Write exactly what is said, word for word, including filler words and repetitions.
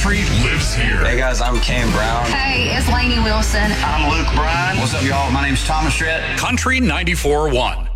Country lives here. Hey guys, I'm Cam Brown. Hey, it's Lainey Wilson. I'm Luke Bryan. What's up, y'all? My name's Thomas Rhett. Country ninety-four point one.